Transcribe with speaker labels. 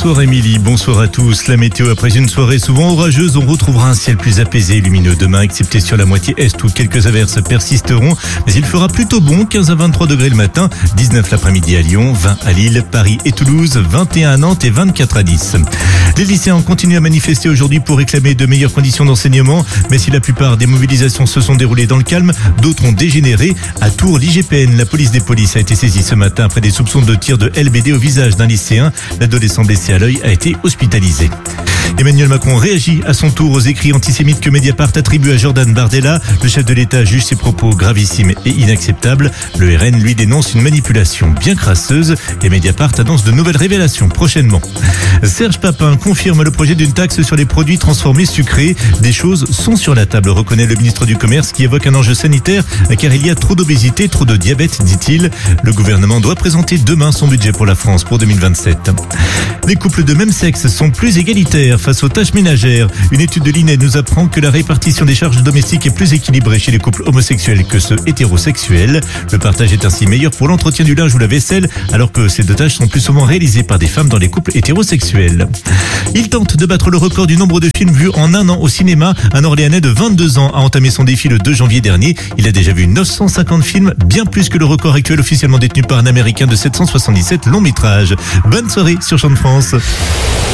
Speaker 1: Bonsoir Émilie, bonsoir à tous. La météo, après une soirée souvent orageuse, on retrouvera un ciel plus apaisé et lumineux demain, excepté sur la moitié est où quelques averses persisteront. Mais il fera plutôt bon, 15 à 23 degrés le matin, 19 l'après-midi à Lyon, 20 à Lille, Paris et Toulouse, 21 à Nantes et 24 à Nice. Les lycéens continuent à manifester aujourd'hui pour réclamer de meilleures conditions d'enseignement. Mais si la plupart des mobilisations se sont déroulées dans le calme, d'autres ont dégénéré. À Tours, l'IGPN, la police des polices, a été saisie ce matin après des soupçons de tir de LBD au visage d'un lycéen. L'adolescent blessé à l'œil a été hospitalisé. Emmanuel Macron réagit à son tour aux écrits antisémites que Mediapart attribue à Jordan Bardella. Le chef de l'État juge ses propos gravissimes et inacceptables. Le RN lui dénonce une manipulation bien crasseuse et Mediapart annonce de nouvelles révélations prochainement. Serge Papin confirme le projet d'une taxe sur les produits transformés sucrés. Des choses sont sur la table, reconnaît le ministre du Commerce qui évoque un enjeu sanitaire car il y a trop d'obésité, trop de diabète, dit-il. Le gouvernement doit présenter demain son budget pour la France pour 2027. Les couples de même sexe sont plus égalitaires face aux tâches ménagères. Une étude de l'INED nous apprend que la répartition des charges domestiques est plus équilibrée chez les couples homosexuels que ceux hétérosexuels. Le partage est ainsi meilleur pour l'entretien du linge ou la vaisselle, alors que ces deux tâches sont plus souvent réalisées par des femmes dans les couples hétérosexuels. Il tente de battre le record du nombre de films vus en un an au cinéma. Un Orléanais de 22 ans a entamé son défi le 2 janvier dernier. Il a déjà vu 950 films, bien plus que le record actuel officiellement détenu par un Américain de 777 longs métrages. Bonne soirée sur Champ de France.